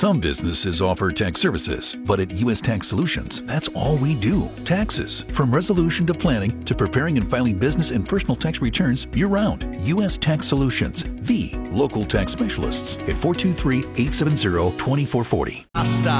Some businesses offer tax services, but at U.S. Tax Solutions, that's all we do. Taxes. From resolution to planning to preparing and filing business and personal tax returns year-round. U.S. Tax Solutions, the local tax specialists at 423-870-2440. Stop.